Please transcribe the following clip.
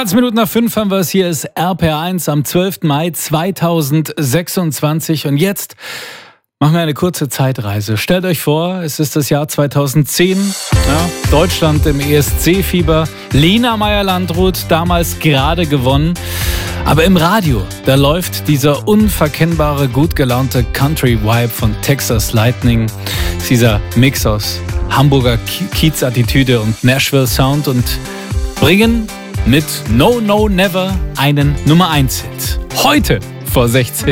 20 Minuten nach 5 haben wir es. Hier ist RPR1 am 12. Mai 2026. Und jetzt machen wir eine kurze Zeitreise. Stellt euch vor, es ist das Jahr 2010. Ja, Deutschland im ESC-Fieber. Lena Meyer-Landrut, damals gerade gewonnen. Aber im Radio, da läuft dieser unverkennbare, gut gelaunte Country-Vibe von Texas Lightning. Dieser Mix aus Hamburger Kiez-Attitüde und Nashville-Sound und bringen mit No No Never einen Nummer 1 Hit. Heute vor 16